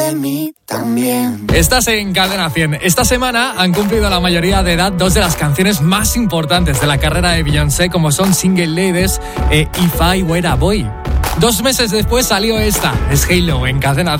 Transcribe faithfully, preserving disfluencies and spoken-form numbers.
de mí también. Estás en Cadena cien. Esta semana han cumplido la mayoría de edad dos de las canciones más importantes de la carrera de Beyoncé, como son Single Ladies e If I Were a Boy. Dos meses después salió esta, es Halo en Cadena cien.